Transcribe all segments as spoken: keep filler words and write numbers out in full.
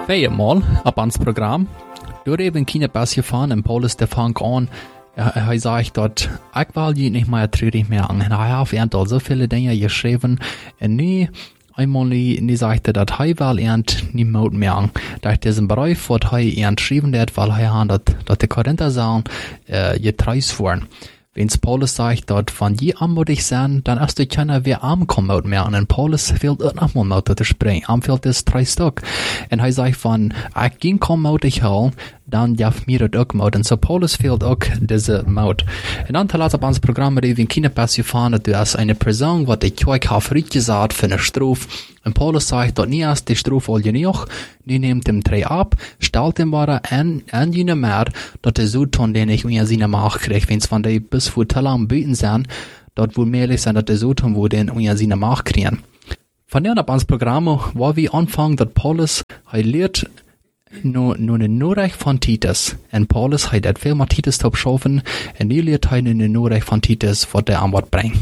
Vijfmaal op ons program. Door even keine Bass gefahren en Paulus der fang an. Hij sagt dat ik wil je niet meer treurig meer aan. Hij heeft al so viele Dinge geschreven en nu einmal nie sagte, dat hij wel ernt nie mout mehr an. Durch diesen Brief, wat hij ernt schrieben hat, weil hij han dat, dat de Korinther sagen, äh, getreus waren. Wenn's Paulus sagt, dat van je anmutig zijn, dan is de keiner weer arm kommt mehr an. En Paulus fehlt ook nog mal mout te springen. Am fehlt es drei Stück. En hij sagt van, ik ging kom moutig halen, dan jaf mir het ook mout. En so Paulus fehlt ook diese mout. En dan te laat op ons programma even keine Passie fahren, dat du als eine Person, wat ik euch haf richtig gesagt, für eine Strophe. En Paulus sagt, dat nie erst die Strophe al genoeg, nu neemt hem drei ab, stelt hem bara en, en jene meer, dat de Zoeton, den ich unja zine maag kreeg, wenn's van die bis voor te lang buiten zijn, dat wohl mehrlich zijn dat de Zoeton, wo den unja zine maag kregen. Van der op ons programma, waar we anfangen, dat Paulus, hij leert nu, nu een noorrecht van Titus. En Paulus, hij dat veel met Titus te opschaffen, en nu leert hij nu een noorrecht van Titus, wat der aan wat brengt.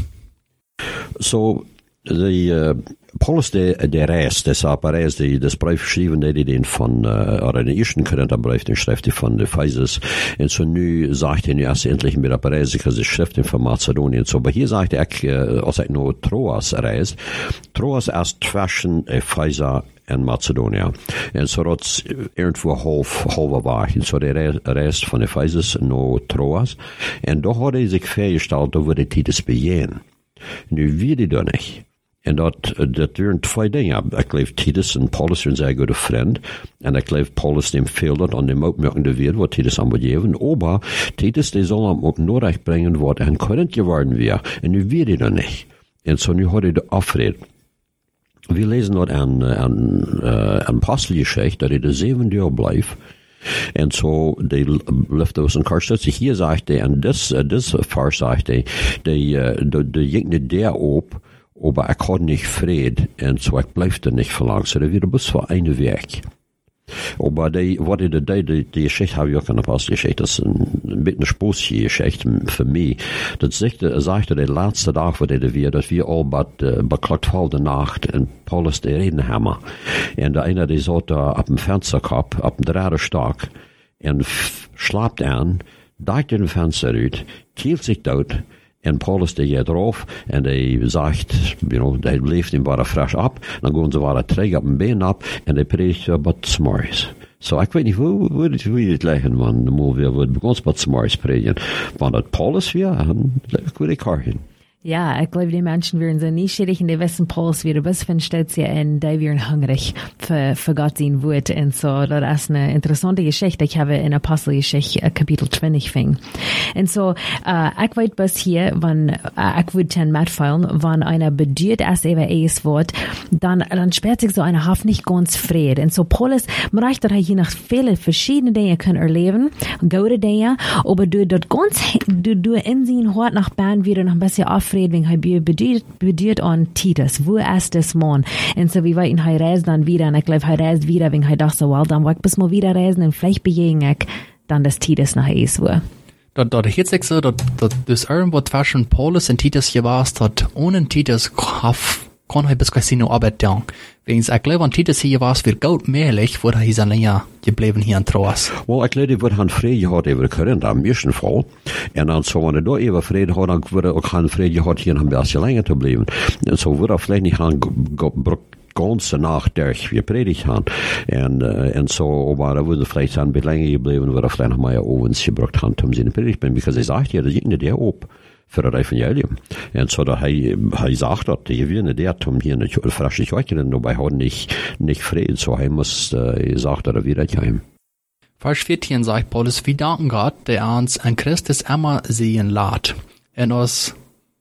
So, the, uh, Paulus der, der Rest, des Appareils, die das Brief geschrieben, der den von, äh, oder den ersten Korintherbrief, den Schrift von der Ephesus, und so nu sagt er nu erst endlich mit Appareils, die Schrift von Mazedonien, so, aber hier sagt er, äh, als er nur Troas reist, Troas erst zwischen Epheser en Macedonia. En so dat irgendwo half, halve war. En so der Rest von Ephesus no Troas. En doch hat er sich vorgestellt, da würde Titus begehen. Nu wie die da nicht. En dat, dat waren twee dingen. Ik geloof Titus en Paulus zijn zeer goede vriend. En ik geloof Paulus neemt veel dat aan de uitmerkende weer, wat Titus aan moet geven. Maar Titus, die zal hem op Noorrecht brengen, wat een Korinth geworden weer. En nu weet hij dat niet. En zo nu had hij de afred. Wir lesen dort an, an, uh, an Apostelgeschichte, dat hij de zeven jaar blijft. En zo, die left ons een kaart. Hier zegt hij, en dit, uh, dit vers zegt hij, die, uh, de, de jikne der op, aber ik had niet vrede, en zo, ik blijf er niet verlang. So, dat weer best voor een werk. Aber die, wat die, die, die, die Geschichte habe ich auch in der Apostelgeschichte, das ist ein, ein bisschen eine spooksige Geschichte für mich. Das sagte, sagte der letzte Tag, wo der wir, dass wir all bei, bei Klockfalde Nacht in Paulus der Reden haben. Und der eine, der saß da ab dem Fensterkopf, ab dem dritten Stock, und schlapt an, deigt den Fenster uit, kielt sich dort, en Paulus die geht drauf, en die sagt, you know, die leeft hem bara fresh ab, dan gaan ze bara terug op een been ab, en die predigt wat s'morgens. So, ik weet niet, hoe wil je het leggen, want de moe weer wordt begon wat s'morgens predigen. Want dat Paulus weer, en ik wil ik horen. Ja, ich glaube, die Menschen wären so neugierig und die wissen, Paulus wird ein bisschen stolz und die wären hungrig für, für Gott sein Wort. Und so, das ist eine interessante Geschichte. Ich habe in Apostelgeschichte Kapitel zwanzig fing. Und so, äh, ich weiß bis hier, wenn, äh, ich würde dann mitfallen, wenn einer bedient ist über ein Wort, dann, dann sperrt sich so eine Haft nicht ganz Fried. Und so, Paulus, man reicht, dass er hier noch viele verschiedene Dinge können erleben, gute Dinge, aber du dort ganz, du, du in sein Hort nach Bern wieder noch ein bisschen auf wegen hij beduurt, beduurt aan Titus. Wo ist das Mann? Und so wie weit hij reist dann wieder. Und ich glaube, hij reist wieder, wegen hij dacht so, well, dann will ich bis mal wieder reisen und vielleicht begegne ich dann das Titus nach Eis wo. Dat, dat heet zich zo, dat, dat dus irgendwo zwischen Paulus en Titus gewas, dat ohne Titus kon hij bis Casino Arbeit doen. Wegen ich glaube, an Titus hier was wird gut mehrlich, wo er hier länger geblieben hier in Troas. Well, ich glaube, wir haben Friede gehabt über Korinther am ersten Fall. Und dann so, wenn er da über Friede hat, dann würde er auch keinen Friede gehabt, hier ein bisschen länger zu bleiben. Und so würde er vielleicht nicht haben, ganze Nacht durch wir predigt haben. Und, uh, und so, aber er würde vielleicht ein bisschen länger geblieben, würde er vielleicht noch mal Owens gebracht haben, um seine Predigt zu machen, weil er sagt ja, das ist nicht der ob. Für das Evangelium. Und so, da hij, hij sagt dat, je wil niet dat om hier een frasje kwijtelen, aber hij had niet, niet vrede. So, hij moest, uh, sagt dat er wieder heim. Vers vierzehn sagt Paulus, wir danken Gott, der uns an Christus immer sehen lässt. Und uns,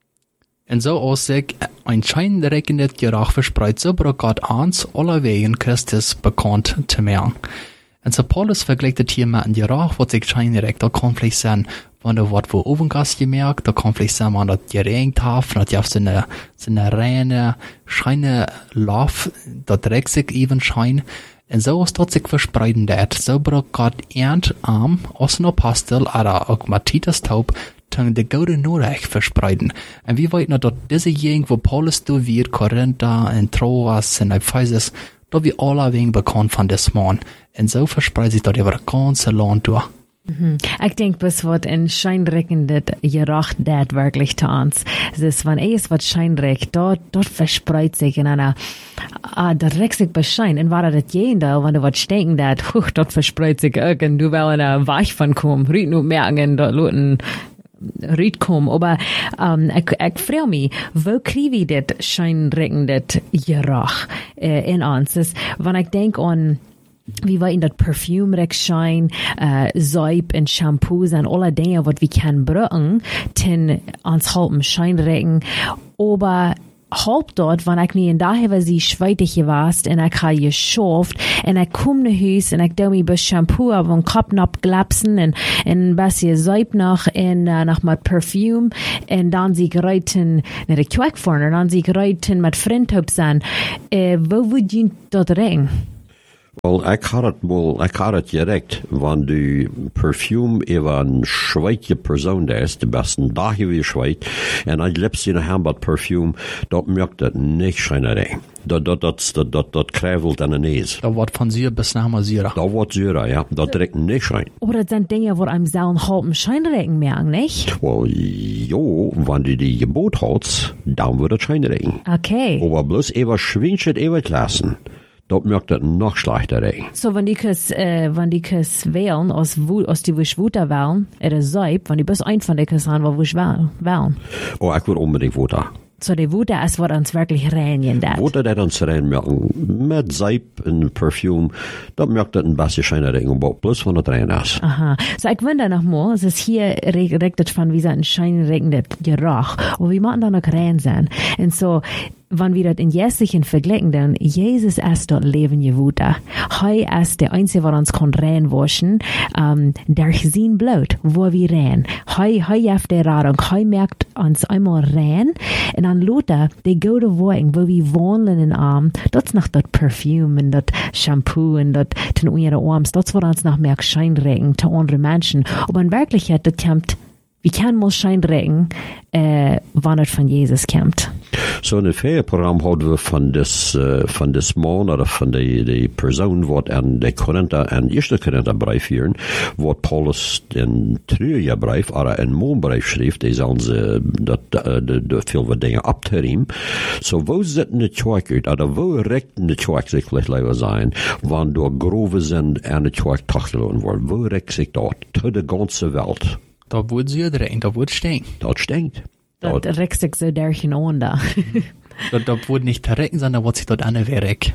und so aus sich ein scheinreckendes Gerach verspreit, so braucht Gott uns allerwegen Christus bekannt zu machen. Und so Paulus vergleicht das hier mit einem Gerach, was sich scheinrecht, da kann vielleicht sein, wenn du was wo Ovengas gemerkt, da kann vielleicht sein, wenn das geregnet hat, und das so eine, so eine reine, scheine Lauf, da trägt sich eben schein. Und so ist das sich verspreiten, dat. So braucht Gott ernt am, aus ein Apostel, oder auch mit Titus taub, tang de gode Noorrecht verspreiten. Und wie weit noch dort diese Gegend, wo Paulus du wird, Korinther, und Troas, und Ephesus, da wir alle wegen bekannt von des Mann. Und so verspreitet sich dort über das ganze Land durch. Mhm. Ik denk bis wat een schijnrekkende gerecht dat wirklich te ons. Dus van alles wat schijnrek, dat, dat verspreidt zich in einer, ah, dat rekt zich beschein. En waar dat jendal, wanneer wat stinken dat, huch, dat verspreidt zich ook. En du wel in een weich van kom, riet nu merken, dat loten, riet kom. Aber, um, ik, ik vraag me, wo krijg je dit schijnrekkende gerecht uh, in ons? Dus, wanneer ik denk aan, wie wir in dat Parfüm rekschein, uh, Seip und Shampoos und alle Dinge, wat wir kann brücken, ten ans halben Scheinrecken, aber halb dort, wann ich nie in daher war sie schweitig gewast, und ich habe geschafft, und ich komm nach Haus, und ich da mir bis Shampoo ab und Kopf noch glapsen, und, und ein bisschen Seip noch, und uh, noch mit Parfüm, und dann sie gereiten, ne, der Quack vorne, und dann sie gereiten mit Frindhubs an, uh, wo würd ihr dort rein? Wel, ik had het wel, ik had het direct, want de perfume over een schweitje persoon is, de beste dag weer schweit, en ik liefst in een handbad perfume, dat merkt het niet schijnerij. Dat, dat, dat, dat, dat, dat kruivelt aan de neus. Dat wordt van zuur bis naar zuur. Dat wordt zuur, ja. Dat direct niet schijn. Aber das sind Dinge, wo einem selben halben Scheinrecken merken, nicht? Wel, jo, wenn du die Gebot hältst, dann wird es scheinrecken. Okay. Aber bloß über schwingt ewig lassen. Dat merkt het nog schlechter. So, wenn die kus, äh, wenn die kus wählen, aus, aus die wusch Wuter wählen, oder Seip, wenn die bis ein von die kus haben, wo wusch wählen. Oh, ich will unbedingt Wuter. So, die Wuter ist, was uns wirklich reinigen dat. Wuter, dat uns reinmerken, mit Seip und Parfüm, dat merkt het ein bisschen scheiner Ring, aber bloß von der rein ist. Aha. So, ich wundere noch mal, es ist hier regnet von wie so ein scheinregendes Geruch, aber wir machen da noch rein sein. Und so, wenn wir das in Jeslichen vergleichen, dann Jesus ist dort Leben gewuter. Hei ist der Einzige, der uns kann reinwaschen, um, durch sein Blut, wo wir rein. Hei, hei auf der Radung, hei merkt uns einmal rein, und dann Luther, die gute Wogen, wo wir wohnen in Arm, das ist noch das Parfüm und das Shampoo und das in unsere Arms, das wird uns noch mehr scheinregen zu anderen Menschen. Aber in Wirklichkeit, das kommt, wie kann man scheinregen, äh, wann es von Jesus kommt. So in het Ferienprogramm hadden we van des, uh, van des man, oder van de, de persoon wat aan de Korinther, aan eerste Korintherbrief vieren, wat Paulus in Treuebrief, oder in Mondbrief schreef, die zijn ze, dat, uh, de, de veel wat dingen op te riem. So, wo zitten de tjoek uit, oder wo rechten de tjoek zich vielleicht leider zijn, wanneer door grove zijn aan de tjoek tochtgeloten worden? Wo rekt zich dat? Te de ganze Welt. Da wordt zuur rein, da wordt stinkt. Dat stinkt. Das regt sich so derchen an da. Dat, dat wordt nicht verrecken, sondern wordt sich dort an weg.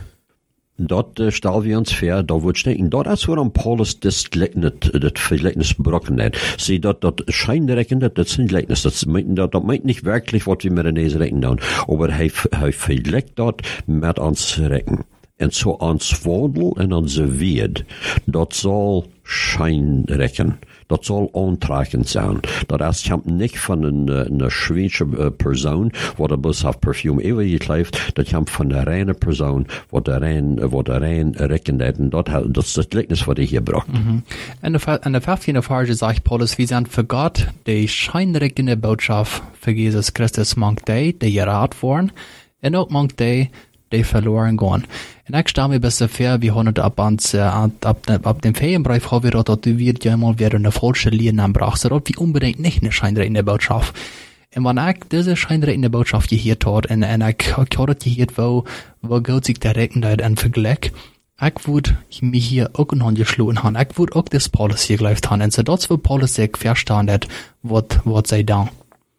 Dat uh, stellen we ons voor, dat wordt stinken. Dat is waarom Paulus das Gleichnis, das Vergleichnis gebrochen hat. Sie, dat, dat scheinrecken, dat, dat sind Gleichnis. Das meint, dat, dat meint nicht wirklich, was wir mit der Nase recken dann. Aber er, er vergleicht dat mit uns recken. En so ons Wandel en onze Wert, dat zal scheinrecken. Dat zal aantrekkend zijn. Dat is niet van een, een Schwedische persoon, wat er bus heeft perfume eeuwig gekleefd. Dat komt van een reine persoon, wat de rein, wat de rein rekken deed. En dat, dat is het gelijkenis wat ik hier bracht. Mhm. En de, en de vijftiende Verse zegt Paulus, wie zijn voor God de scheinrekkende boodschap voor Jezus Christus mank die, die geraad worden, en ook mank die, die verloren gaan. En ik stel me best ver, wie hebben ab, ans, ab, ab, ab dem Ferienbrief haben wir dat du wird ja mal wieder eine falsche Linie anbracht, so wie unbedingt nicht eine scheinreine Botschaft. Und wenn ich diese scheinreine Botschaft gehört hat, und, und ich, ich habe gehört, wo, wo Gott sich der Recken da ein Vergleich, ich würde mich hier auch in Hand geschlagen haben, ich würde auch das Paulus hier gleich haben, und so das, wo Paulus sich verstanden hat, was, was sei da.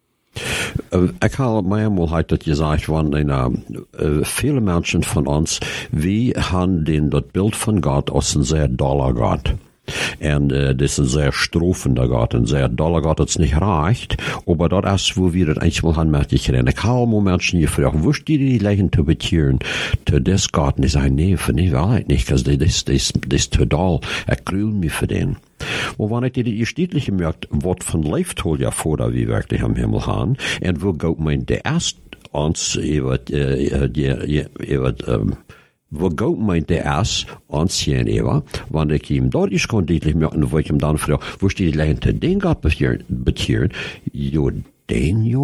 Ik haal mij eenmaal uit dat je zegt, want uh, uh, viele Menschen von uns, wir haben den, das Bild von Gott als ein sehr doller Gott. Und uh, das ist ein sehr strofender Gott, ein sehr doller Gott, das nicht reicht, aber das ist, wo wir das einmal haben, merke ich rein. Ich habe mal Menschen gefragt, wo steht die Leichen zu betieren, zu des Gott? Und ich sage, nee, für nee, wahrheit nicht, das ist, das, das ist zu doll, ich grühl mich für den. Und wenn ich die, die Städtliche merkt, was von Leiftoll ja vor, da wir wirklich am Himmel haben, und wo Gott meint, der erst uns, über, äh, über, ähm, wo Gott meint, der erst uns hier über, wenn ich ihm dort ist, kann deutlich merken, wo ich ihm dann frage, wo steht die Leichen zu den Gott betieren? Jo, den, jo.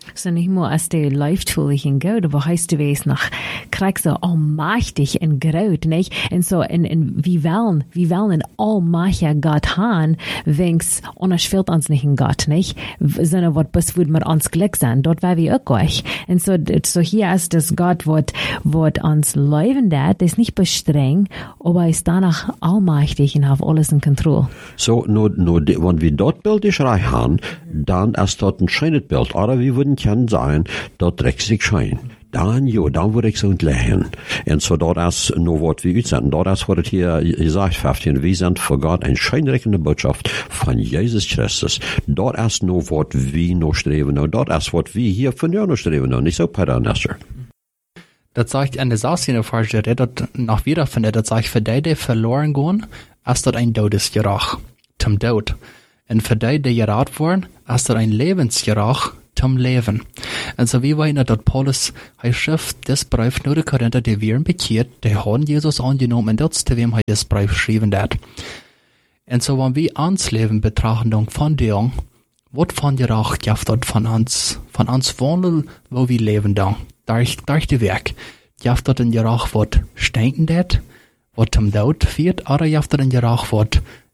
So nicht nur als der leiftfühlig in Gott, aber heißt du es noch, krieg so allmächtig und groß, nicht? Und so, und, und wie wollen, wie wollen ein allmächtiger Gott haben, wenn's, und es fehlt uns nicht in Gott, nicht? Sondern was bis wird wir uns Glück sein, dort war wir auch gleich. Und so, so hier ist das Gott, was, was uns leben dat, ist nicht bestreng, aber ist danach allmächtig und hat alles in Kontrolle. So, nur, nur, wenn wir dort bildisch reich haben, dann ist dort ein schönes Bild, oder wir würden können sein, dort trägt sich schein. Dann, jo, dann würde ich so entlähen. Und so dort ist nur was wir utsenden. Dort ist, was hier gesagt wird, wir sind für Gott eine scheinreckende Botschaft von Jesus Christus. Dort ist nur was wir noch streben. Und dort ist, was wir hier von dir noch streben. Und nicht so, Peter und Esther. Das sagt in der Sache in der Falsche, dat nach wieder von der, das sagt, für die, die verloren gehen, ist dort ein Todesgerach, zum Tod. Und für die, die gerat worden, ist dort ein Lebensgerach, zum Leben. Und so wie wir in der Paulus heißt schrift, das Brief nur die Korinther, die wären bekehrt, die haben Jesus angenommen, und das zu wem heißt das Brief geschrieben hat. Und so wenn wir ans Leben betrachten von dir, was von dir auch gibt dort von uns, von uns wohnen, wo wir leben da, durch, durch die Werk. Gibt dort in dir auch was stinken dat, was zum Tod führt, oder gibt dort in dir auch was,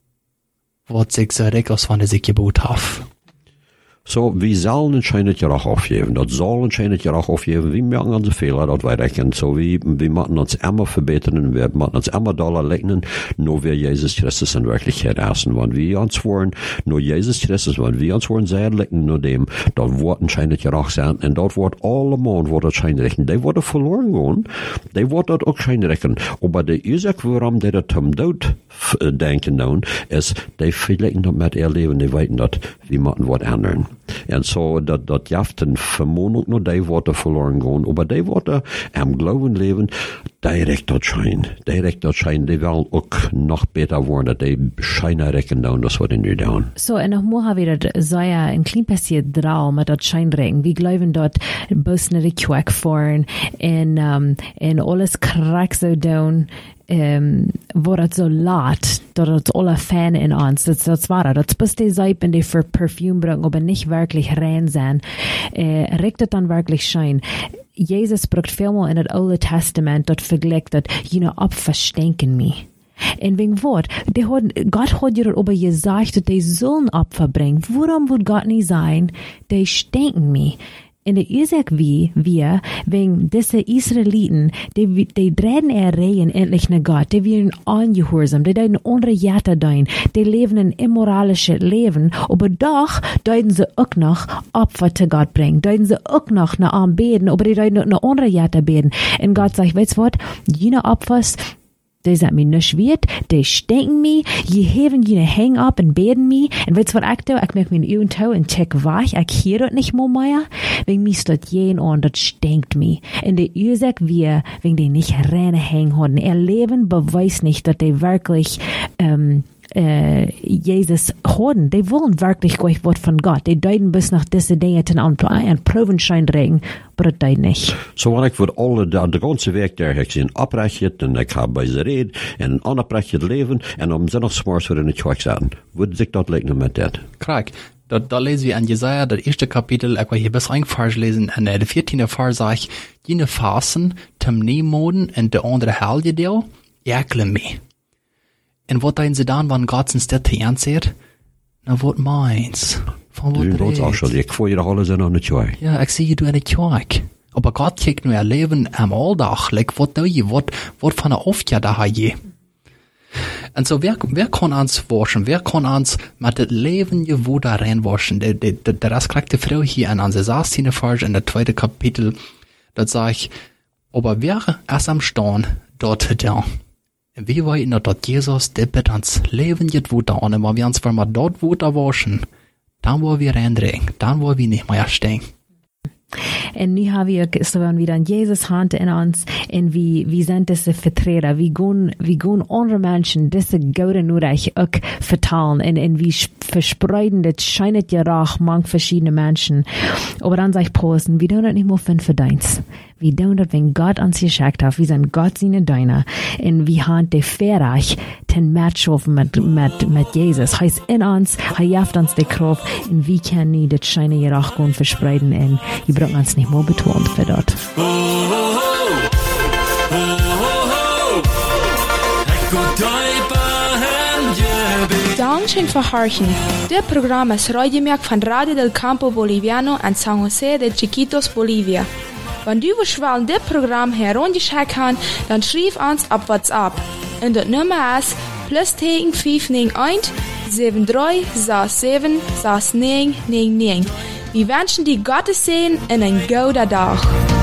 was sich so recht aus von der sich gebot hat. So, wir sollen anscheinend ja auch aufgeben. Das soll anscheinend ja auch aufgeben. Wir machen unsere Fehler, das wir recken. So, wir, wir machen uns immer verbessern, wir machen uns immer Dollar lecken, nur wir Jesus Christus in Wirklichkeit essen. Wenn wir uns wollen, nur Jesus Christus, wenn wir uns wollen sehr lecken, nur dem, dort wird anscheinend ja auch sein, und dort wird alle Mann, wo das scheinrechen. Die wurde verloren gehen, die wird dort auch scheinrechen. Aber der Ursache, warum die das zum Tod denken nun, ist, die vielleicht noch mit ihr Leben, die weiten das, wir machen was ändern. En so, dat, dat jaft een vermoedelijk nog die worden verloren gaan. Maar die worden am Glauben leven, direct dat schijn. Direct dat schijn. Die willen ook nog beter worden. Die schijnen rekken doen, dat wat die nu doen. So, en nog meer hebben we dat, zo ja, een klein beetje draal met dat schijnrekken. We geloven dat bus naar de kwek voeren en, um, en alles krak zo doen. Um, wordt het zo laat, dat het alle fan in ons, dat is waar, dat is die Seipen, die für Parfüm bringen, aber nicht wirklich rein sein, äh, regt het dan wirklich schön. Jesus spricht vielmal in het Oude Testament, dat vergleicht, dat jene Opfer stinken mir. En wegen Wort, die hat, Gott hat dir aber gesagt, dass die sollen Opfer bringen. Warum wird Gott nicht sein, die stinken mir? In der Ursache wie wir, wegen dieser Israeliten, die, die drehen er rein endlich nach Gott, die werden ungehorsam, die deuten andere Jahre dein, die leben ein immoralisches Leben, aber doch deuten sie auch noch Opfer zu Gott bringen, deuten sie auch noch nach ihm beten, aber die deuten noch andere Jahre beten. Und Gott sagt, weißt du was, jene Opfers, die sind mir nicht wert, die stinken mir, je heben jene hang ab und beten mir, und weißt du was ich tue? Ich mach mir in Uhren tau und check weich, ich hier dort nicht mehr mehr, wegen mir steht jeden an, das stinkt mir. Und die Ursache wir, wegen die nicht reine hängen haben, ihr Leben beweist nicht, dass die wirklich, ähm, äh, Jesus haben. Die wollen wirklich gleich was von Gott. Die deuten bis nach diese Dinge an, an Provenschein regen, aber das deuten nicht. So, wenn ich für alle, der, der ganze Weg, der ich sie abrechnet, und ich habe bei sie reden, und ein abrechnet Leben, und am Sonntagsmorgens wieder in die Kirche sein. Würde sich dort legen mit das? Krack. Da, da lesen wir an Jesaja, das erste Kapitel, ich will hier bis ein Vers lesen, und der vierzehnte Vers sagt, jene Fasen, zum Nemoden, und der andere Helge Deel, ekle mich. Und was deinen sie dann, wenn Gott ins Städte ansieht? Na, was meins? Von was redest du? auch schon, ich vor ihr alle sind an der Kirche. Ja, ich sehe du in der Kirche. Aber Gott kijkt nur ihr Leben am Alltag, like, was do je, was, was von der Oft ja da je. Und so, wer, wer kann uns waschen? Wer kann uns mit dem Leben je wo da reinwaschen? Der, der, der, der, das kriegt die Frau hier an unsere sechzehnte Vers in der zweiten Kapitel, das sagt, aber wer ist am Stehen dort da? Wie wir in dort Jesus, der wird uns Leben jetzt wo da, und wenn wir uns mal dort wo da waschen, dann wollen wir reindrehen, dann wollen wir nicht mehr stehen. Und nu haben wir so wieder an Jesus Hand in uns, und wie, wie sind diese Vertreter, wie gehen, wie gehen andere Menschen diese Gaude nur euch auch verteilen, und, und wie verspreiden das scheint ja auch manch verschiedene Menschen. Aber dann sagt Paulus, wir tun das nicht mehr für deins. wie doen dat wenn Gott uns geschickt hat, wie sind Gott seine Deine, und wie haben die Verreich den Match schaffen mit, mit, mit Jesus. Heißt in uns, er jaft uns die Kraft, und wie kann nie das scheine Jerachgon verspreiden, und wir brauchen uns nicht mehr betont für dort. Oh, oh, oh. Oh, oh, oh. Dankeschön für Horchen. Der Programm ist Radiomerk von Radio del Campo Boliviano en San José de Chiquitos, Bolivia. Wenn du willst, das Programm heruntergeschickt haben, dann schreib uns auf WhatsApp. Und das Nummer ist plus fünf neun eins sieben drei sechs sieben sechs neun neun neun. Wir wünschen dir Gottes Segen und einen guten Tag.